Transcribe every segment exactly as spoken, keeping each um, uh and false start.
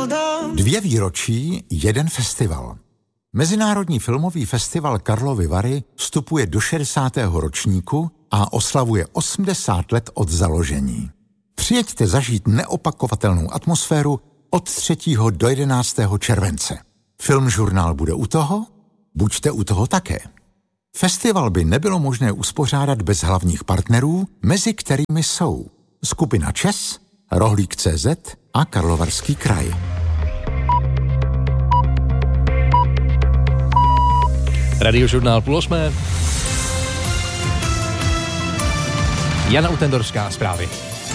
Dvě výročí, jeden festival. Mezinárodní filmový festival Karlovy Vary vstupuje do šedesátého ročníku a oslavuje osmdesát let od založení. Přijeďte zažít neopakovatelnou atmosféru od třetího do jedenáctého července. Filmžurnál bude u toho? Buďte u toho také. Festival by nebylo možné uspořádat bez hlavních partnerů, mezi kterými jsou skupina ČES, Rohlík tečka cé zet a Karlovarský kraj. Radiožurnál půl osmé. Jana Utendorská, zprávy.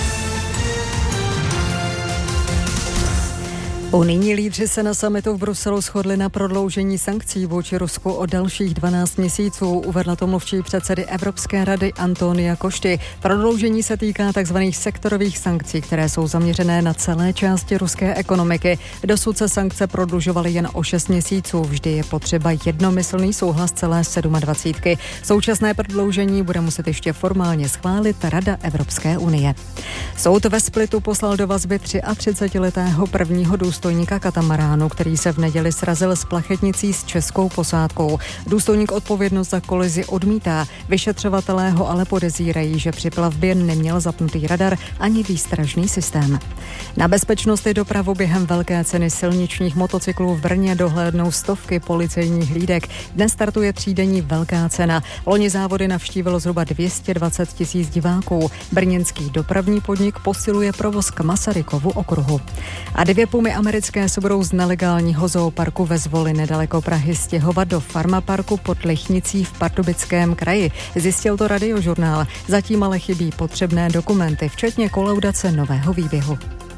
Unijní lídři se na summitu v Bruselu shodli na prodloužení sankcí vůči Rusku o dalších dvanáct měsíců, uvedla to mluvčí předsedy Evropské rady Antonia Košty. Prodloužení se týká tzv. Sektorových sankcí, které jsou zaměřené na celé části ruské ekonomiky. Dosud se sankce prodlužovaly jen o šest měsíců. Vždy je potřeba jednomyslný souhlas celé sedmadvacítky. Současné prodloužení bude muset ještě formálně schválit Rada Evropské unie. Soud ve Splitu poslal do vazby třiatřicetiletého prvního důstojníka katamaránu, který se v neděli srazil s plachetnicí s českou posádkou. Důstojník odpovědnost za kolizi odmítá. Vyšetřovatelé ho ale podezírají, že při plavbě neměl zapnutý radar ani výstražný systém. Na bezpečnost i dopravu během velké ceny silničních motocyklů v Brně dohlédnou stovky policejních hlídek. Dnes startuje třídenní velká cena. Loni závody navštívilo zhruba dvě stě dvacet tisíc diváků. Brněnský dopravní podnik posiluje provoz k Masarykovu okruhu. A dvě pumy americké se budou z nelegálního zooparku ve Zvoli nedaleko Prahy stěhovat do farmaparku pod Lichnicí v Pardubickém kraji. Zjistil to Radiožurnál. Zatím ale chybí potřebné dokumenty, včetně kolaudace nového výběhu.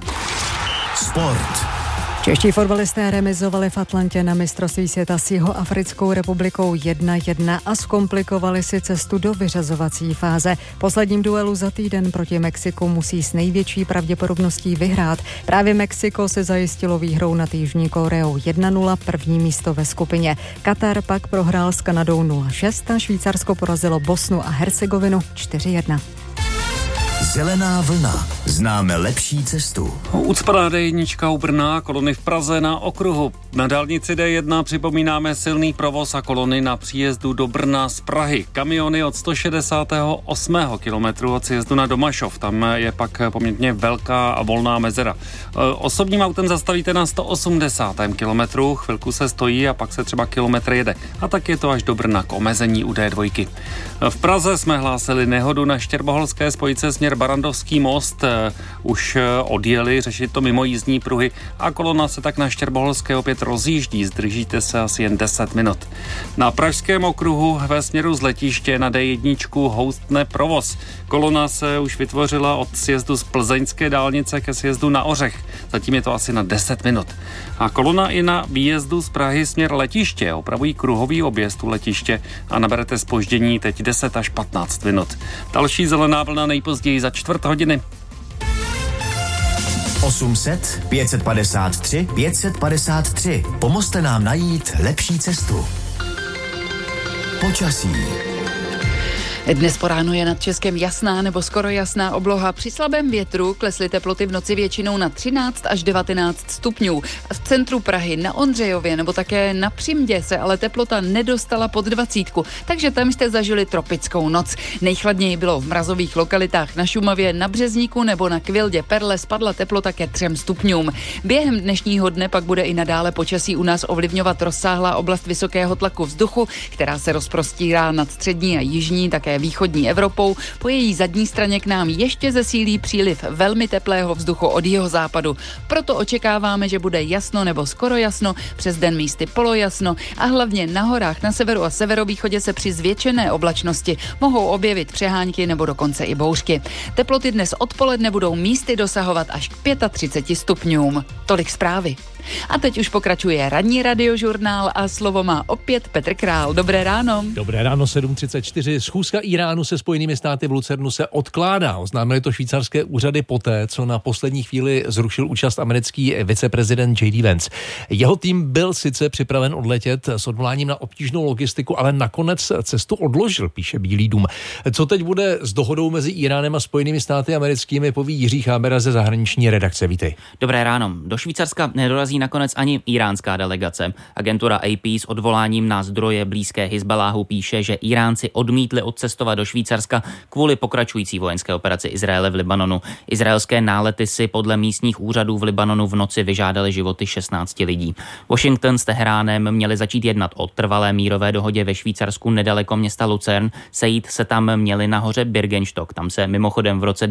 Sport. Čeští fotbalisté remizovali v Atlantě na mistrovství světa s Jihoafrickou republikou jedna jedna a zkomplikovali si cestu do vyřazovací fáze. Posledním duelu za týden proti Mexiku musí s největší pravděpodobností vyhrát. Právě Mexiko se zajistilo výhrou nad Jižní Koreou jedna nula, první místo ve skupině. Katar pak prohrál s Kanadou nula šest a Švýcarsko porazilo Bosnu a Hercegovinu čtyři jedna. Zelená vlna. Známe lepší cestu. Ucpaná dé jedna u Brna, kolony v Praze na okruhu. Na dálnici dé jedna připomínáme silný provoz a kolony na příjezdu do Brna z Prahy. Kamiony od sto šedesátého osmého kilometru od sjezdu na Domašov. Tam je pak poměrně velká a volná mezera. Osobním autem zastavíte na sto osmdesátém kilometru, chvilku se stojí a pak se třeba kilometr jede. A tak je to až do Brna k omezení u dé dva. V Praze jsme hlásili nehodu na Štěrboholské spojice směr Barandovský most. Už odjeli řešit to mimo jízdní pruhy a kolona se tak na Štěrboholské opět rozjíždí. Zdržíte se asi jen deset minut. Na pražském okruhu ve směru z letiště na dé jedna houstne provoz. Kolona se už vytvořila od sjezdu z plzeňské dálnice ke sjezdu na Ořech. Zatím je to asi na deset minut. A kolona i na výjezdu z Prahy směr letiště. Opravují kruhový objezd u letiště a naberete zpoždění teď deset až patnáct minut. Další zelená vlna nejpozději za čtvrt hodiny. osm set, pět set padesát tři, pět set padesát tři. Pomozte nám najít lepší cestu. Počasí. Dnes po ránu je nad Českem jasná nebo skoro jasná obloha. Při slabém větru klesly teploty v noci většinou na třináct až devatenáct stupňů. V centru Prahy, na Ondřejově nebo také na Přimdě se ale teplota nedostala pod dvacítku, takže tam jste zažili tropickou noc. Nejchladněji bylo v mrazových lokalitách na Šumavě, na Březníku nebo na Kvildě Perle, spadla teplota ke třem stupňům. Během dnešního dne pak bude i nadále počasí u nás ovlivňovat rozsáhlá oblast vysokého tlaku vzduchu, která se rozprostírá nad střední a jižní, také východní Evropou. Po její zadní straně k nám ještě zesílí příliv velmi teplého vzduchu od jihozápadu. Proto očekáváme, že bude jasno nebo skoro jasno, přes den místy polojasno a hlavně na horách na severu a severovýchodě se při zvětšené oblačnosti mohou objevit přehánky nebo dokonce i bouřky. Teploty dnes odpoledne budou místy dosahovat až k třiceti pěti stupňům. Tolik zprávy. A teď už pokračuje ranní Radiožurnál a slovo má opět Petr Král. Dobré ráno. Dobré ráno, sedm třicet čtyři. Schůzka Iránu se Spojenými státy v Lucernu se odkládá. Oznámili to švýcarské úřady poté, co na poslední chvíli zrušil účast americký viceprezident J D Vance. Jeho tým byl sice připraven odletět s odvoláním na obtížnou logistiku, ale nakonec cestu odložil, píše Bílý dům. Co teď bude s dohodou mezi Iránem a Spojenými státy americkými, poví Jiří Chábera ze zahraniční redakce. Vítej. Dobré ráno. Do Švýcarska nedorazí nakonec ani iránská delegace. Agentura A P s odvoláním na zdroje blízké Hizbaláhu píše, že Iránci odmítli odcestovat do Švýcarska kvůli pokračující vojenské operaci Izraele v Libanonu. Izraelské nálety si podle místních úřadů v Libanonu v noci vyžádaly životy šestnácti lidí. Washington s Teheránem měli začít jednat o trvalé mírové dohodě ve Švýcarsku nedaleko města Lucern. Sejít se tam měli na hoře Birkenstock. Tam se mimochodem v roce